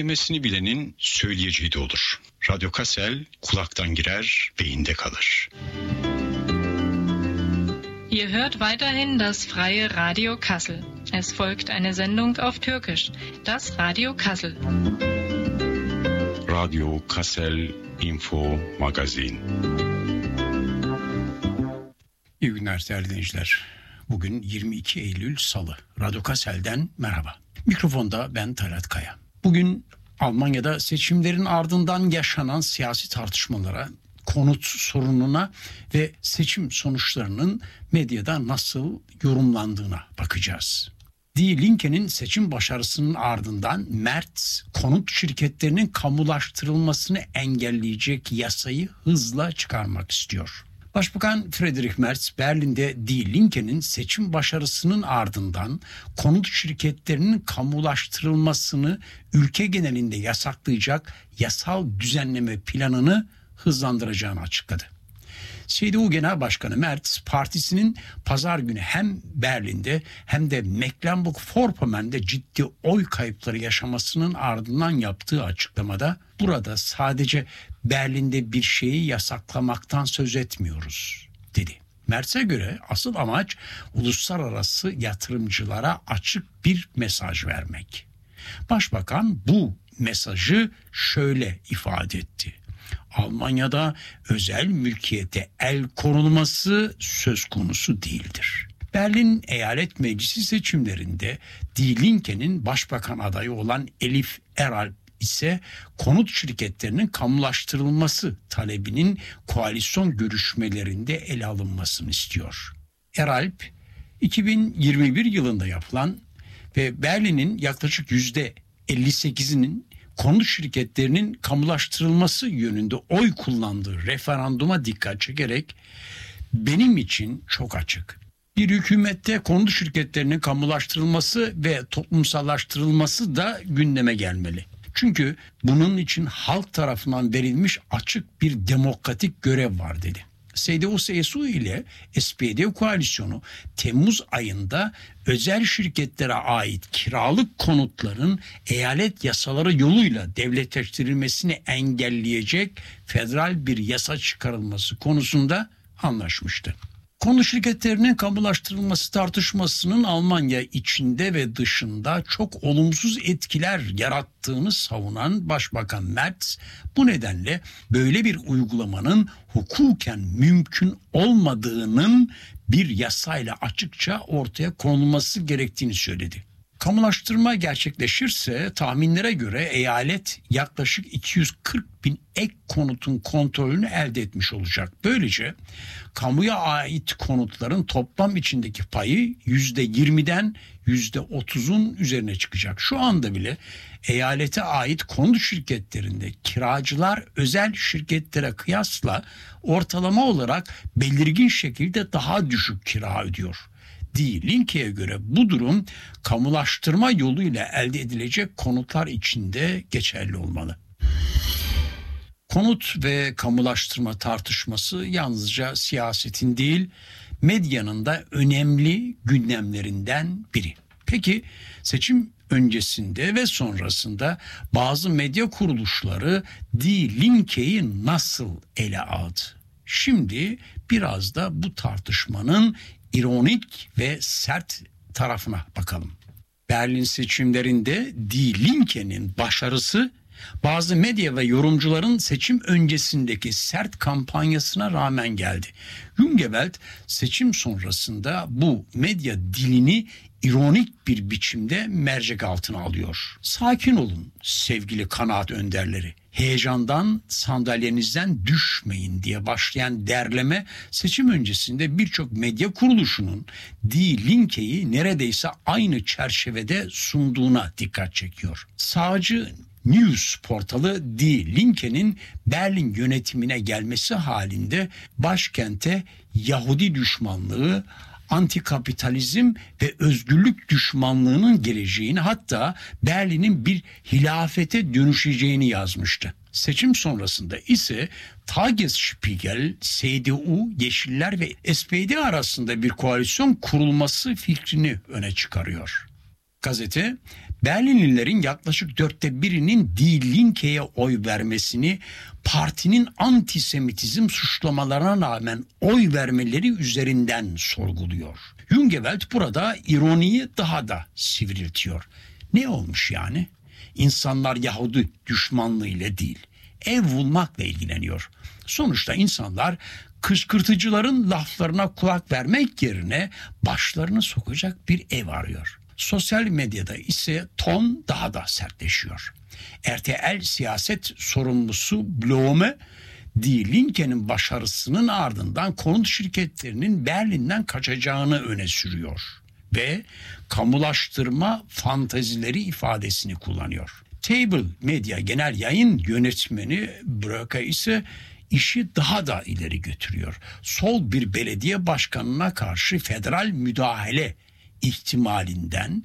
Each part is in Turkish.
dinlemesini bilenin söyleyeceği de olur. Radyo Kassel kulaktan girer, beyinde kalır. Ihr hört weiterhin das freie Radio Kassel. Es folgt eine Sendung auf Türkisch, das Radio Kassel. Radio Kassel Info Magazin. İyi günler değerli dinleyiciler. Bugün 22 Eylül Salı. Radyo Kassel'den merhaba. Mikrofonda ben Talat Kaya. Bugün Almanya'da seçimlerin ardından yaşanan siyasi tartışmalara, konut sorununa ve seçim sonuçlarının medyada nasıl yorumlandığına bakacağız. Die Linke'nin seçim başarısının ardından Merz, konut şirketlerinin kamulaştırılmasını engelleyecek yasayı hızla çıkarmak istiyor. Başbakan Friedrich Merz, Berlin'de Die Linke'nin seçim başarısının ardından konut şirketlerinin kamulaştırılmasını ülke genelinde yasaklayacak yasal düzenleme planını hızlandıracağını açıkladı. CDU Genel Başkanı Merz, partisinin pazar günü hem Berlin'de hem de Mecklenburg-Vorpommern'de ciddi oy kayıpları yaşamasının ardından yaptığı açıklamada burada sadece Berlin'de bir şeyi yasaklamaktan söz etmiyoruz dedi. Merz'e göre asıl amaç uluslararası yatırımcılara açık bir mesaj vermek. Başbakan bu mesajı şöyle ifade etti. Almanya'da özel mülkiyete el konulması söz konusu değildir. Berlin Eyalet Meclisi seçimlerinde Die Linke'nin başbakan adayı olan Elif Eralp ise konut şirketlerinin kamulaştırılması talebinin koalisyon görüşmelerinde ele alınmasını istiyor. Eralp, 2021 yılında yapılan ve Berlin'in yaklaşık %58'inin konut şirketlerinin kamulaştırılması yönünde oy kullandığı referanduma dikkat çekerek benim için çok açık. Bir hükümette konut şirketlerinin kamulaştırılması ve toplumsallaştırılması da gündeme gelmeli. Çünkü bunun için halk tarafından verilmiş açık bir demokratik görev var dedi. CDU-CSU ile SPD koalisyonu Temmuz ayında özel şirketlere ait kiralık konutların eyalet yasaları yoluyla devletleştirilmesini engelleyecek federal bir yasa çıkarılması konusunda anlaşmıştı. Konut şirketlerinin kamulaştırılması tartışmasının Almanya içinde ve dışında çok olumsuz etkiler yarattığını savunan Başbakan Merz, bu nedenle böyle bir uygulamanın hukuken mümkün olmadığının bir yasayla açıkça ortaya konulması gerektiğini söyledi. Kamulaştırma gerçekleşirse tahminlere göre eyalet yaklaşık 240 bin ek konutun kontrolünü elde etmiş olacak. Böylece kamuya ait konutların toplam içindeki payı %20'den %30'un üzerine çıkacak. Şu anda bile eyalete ait konut şirketlerinde kiracılar özel şirketlere kıyasla ortalama olarak belirgin şekilde daha düşük kira ödüyor. Die Linke'ye göre bu durum kamulaştırma yoluyla elde edilecek konutlar için de geçerli olmalı. Konut ve kamulaştırma tartışması yalnızca siyasetin değil, medyanın da önemli gündemlerinden biri. Peki seçim öncesinde ve sonrasında bazı medya kuruluşları Die Linke'yi nasıl ele aldı? Şimdi biraz da bu tartışmanın ironik ve sert tarafına bakalım. Berlin seçimlerinde Die Linke'nin başarısı bazı medya ve yorumcuların seçim öncesindeki sert kampanyasına rağmen geldi. Jungewelt seçim sonrasında bu medya dilini ironik bir biçimde mercek altına alıyor. Sakin olun sevgili kanaat önderleri. Heyecandan sandalyenizden düşmeyin diye başlayan derleme seçim öncesinde birçok medya kuruluşunun Die Linke'yi neredeyse aynı çerçevede sunduğuna dikkat çekiyor. Sağcı News portalı Die Linke'nin Berlin yönetimine gelmesi halinde başkente Yahudi düşmanlığı, antikapitalizm ve özgürlük düşmanlığının geleceğini, hatta Berlin'in bir hilafete dönüşeceğini yazmıştı. Seçim sonrasında ise Tagesspiegel, CDU, Yeşiller ve SPD arasında bir koalisyon kurulması fikrini öne çıkarıyor. Gazete, Berlinlilerin yaklaşık 1/4'inin Die Linke'ye oy vermesini partinin antisemitizm suçlamalarına rağmen oy vermeleri üzerinden sorguluyor. Jungewelt burada ironiyi daha da sivriltiyor. Ne olmuş yani? İnsanlar Yahudi düşmanlığıyla değil, ev bulmakla ilgileniyor. Sonuçta insanlar kışkırtıcıların laflarına kulak vermek yerine başlarını sokacak bir ev arıyor. Sosyal medyada ise ton daha da sertleşiyor. RTL siyaset sorumlusu Blome, Die Linke'nin başarısının ardından konut şirketlerinin Berlin'den kaçacağını öne sürüyor ve kamulaştırma fantezileri ifadesini kullanıyor. Table Medya Genel Yayın Yönetmeni Bröke ise işi daha da ileri götürüyor. Sol bir belediye başkanına karşı federal müdahale ihtimalinden,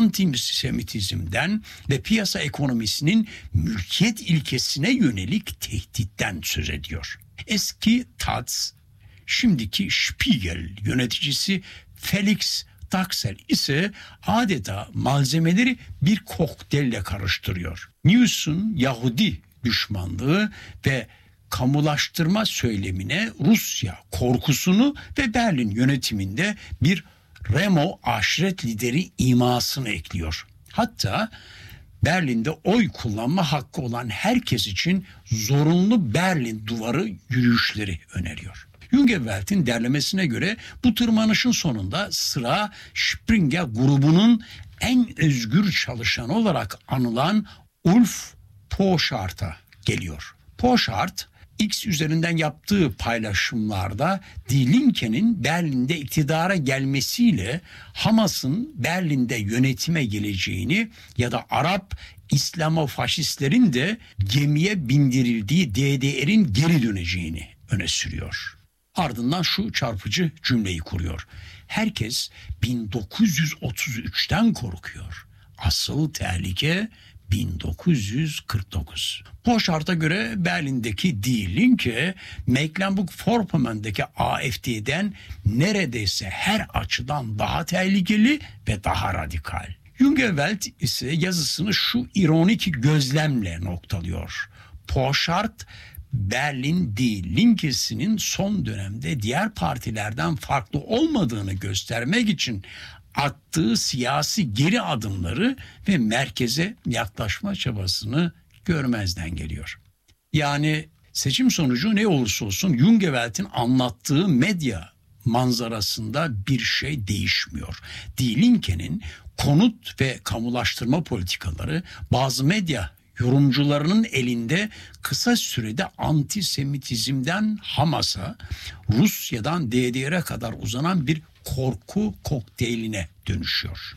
antisemitizmden ve piyasa ekonomisinin mülkiyet ilkesine yönelik tehditten söz ediyor. Eski Taz, şimdiki Spiegel yöneticisi Felix Taxel ise adeta malzemeleri bir kokteylle karıştırıyor. News'un Yahudi düşmanlığı ve kamulaştırma söylemine Rusya korkusunu ve Berlin yönetiminde bir Remo aşiret lideri imasını ekliyor. Hatta Berlin'de oy kullanma hakkı olan herkes için zorunlu Berlin duvarı yürüyüşleri öneriyor. Jungewelt'in derlemesine göre bu tırmanışın sonunda sıra Springer grubunun en özgür çalışanı olarak anılan Ulf Poschart'a geliyor. Poschart, X üzerinden yaptığı paylaşımlarda Die Linke'nin Berlin'de iktidara gelmesiyle Hamas'ın Berlin'de yönetime geleceğini ya da Arap İslamofaşistlerin de gemiye bindirildiği DDR'in geri döneceğini öne sürüyor. Ardından şu çarpıcı cümleyi kuruyor. Herkes 1933'ten korkuyor. Asıl tehlike 1949. Poschart'a göre Berlin'deki Die Linke, Mecklenburg-Vorpommern'daki AfD'den neredeyse her açıdan daha tehlikeli ve daha radikal. Jungewelt ise yazısını şu ironik gözlemle noktalıyor. Poschart, Berlin Die Linke'sinin son dönemde diğer partilerden farklı olmadığını göstermek için attığı siyasi geri adımları ve merkeze yaklaşma çabasını görmezden geliyor. Yani seçim sonucu ne olursa olsun Jungewelt'in anlattığı medya manzarasında bir şey değişmiyor. Die Linke'nin konut ve kamulaştırma politikaları bazı medya yorumcularının elinde kısa sürede antisemitizmden Hamas'a, Rusya'dan DDR'e kadar uzanan bir korku kokteyline dönüşüyor.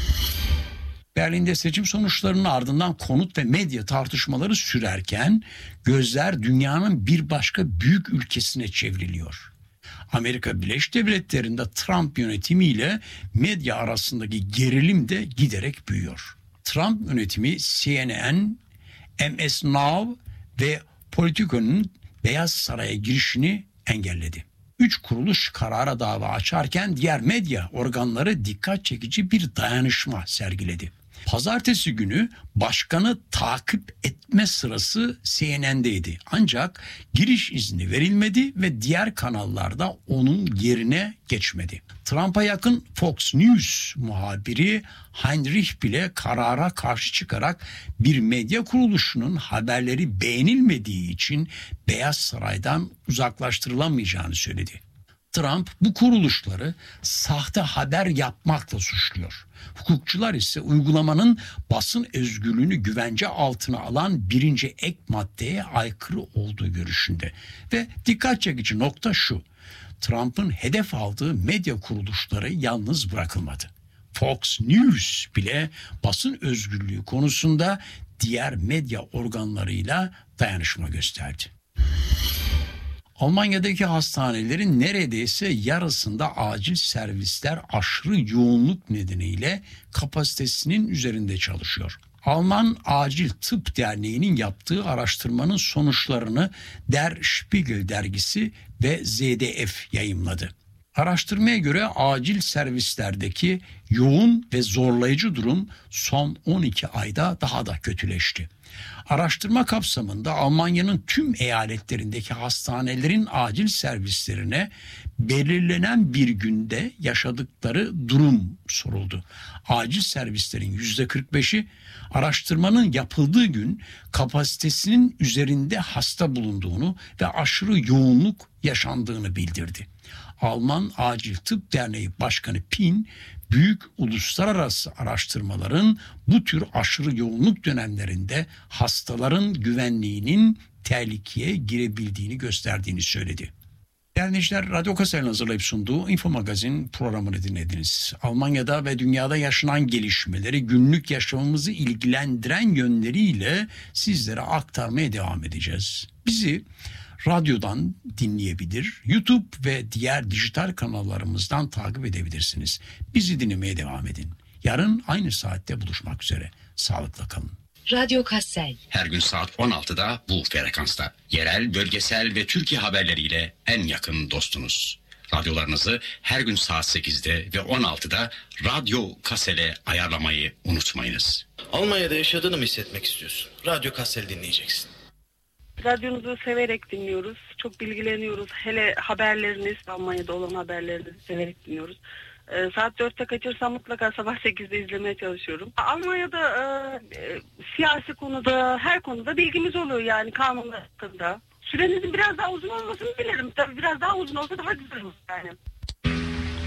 Berlin'de seçim sonuçlarının ardından konut ve medya tartışmaları sürerken gözler dünyanın bir başka büyük ülkesine çevriliyor. Amerika Birleşik Devletleri'nde Trump yönetimiyle medya arasındaki gerilim de giderek büyüyor. Trump yönetimi CNN, MS Now ve Politico'nun Beyaz Saray'a girişini engelledi. 3 kuruluş karara dava açarken diğer medya organları dikkat çekici bir dayanışma sergiledi. Pazartesi günü başkanı takip etme sırası CNN'deydi. Ancak giriş izni verilmedi ve diğer kanallarda onun yerine geçmedi. Trump'a yakın Fox News muhabiri Heinrich bile karara karşı çıkarak bir medya kuruluşunun haberleri beğenilmediği için Beyaz Saray'dan uzaklaştırılamayacağını söyledi. Trump bu kuruluşları sahte haber yapmakla suçluyor. Hukukçular ise uygulamanın basın özgürlüğünü güvence altına alan birinci ek maddeye aykırı olduğu görüşünde. Ve dikkat çekici nokta şu: Trump'ın hedef aldığı medya kuruluşları yalnız bırakılmadı. Fox News bile basın özgürlüğü konusunda diğer medya organlarıyla dayanışma gösterdi. Almanya'daki hastanelerin neredeyse yarısında acil servisler aşırı yoğunluk nedeniyle kapasitesinin üzerinde çalışıyor. Alman Acil Tıp Derneği'nin yaptığı araştırmanın sonuçlarını Der Spiegel dergisi ve ZDF yayımladı. Araştırmaya göre acil servislerdeki yoğun ve zorlayıcı durum son 12 ayda daha da kötüleşti. Araştırma kapsamında Almanya'nın tüm eyaletlerindeki hastanelerin acil servislerine belirlenen bir günde yaşadıkları durum soruldu. Acil servislerin %45'i araştırmanın yapıldığı gün kapasitesinin üzerinde hasta bulunduğunu ve aşırı yoğunluk yaşandığını bildirdi. Alman Acil Tıp Derneği Başkanı Pin, büyük uluslararası araştırmaların bu tür aşırı yoğunluk dönemlerinde hastaların güvenliğinin tehlikeye girebildiğini gösterdiğini söyledi. Dinleyiciler, Radyo Kassel'in hazırlayıp sunduğu Info Magazin programını dinlediniz. Almanya'da ve dünyada yaşanan gelişmeleri, günlük yaşamımızı ilgilendiren yönleriyle sizlere aktarmaya devam edeceğiz. Bizi radyodan dinleyebilir, YouTube ve diğer dijital kanallarımızdan takip edebilirsiniz. Bizi dinlemeye devam edin. Yarın aynı saatte buluşmak üzere. Sağlıkla kalın. Radyo Kassel. Her gün saat 16'da bu frekansta. Yerel, bölgesel ve Türkiye haberleriyle en yakın dostunuz. Radyolarınızı her gün saat 8'de ve 16'da Radyo Kassel'e ayarlamayı unutmayınız. Almanya'da yaşadığını mı hissetmek istiyorsun? Radyo Kassel dinleyeceksin. Radyonuzu severek dinliyoruz. Çok bilgileniyoruz. Hele haberleriniz, Almanya'da olan haberlerinizi severek dinliyoruz. Saat 4'te kaçırsam mutlaka sabah 8'de izlemeye çalışıyorum. Almanya'da siyasi konuda, her konuda bilgimiz oluyor yani kanunlar hakkında. Sürenizin biraz daha uzun olmasını dilerim. Tabii biraz daha uzun olsa daha güzel olur yani.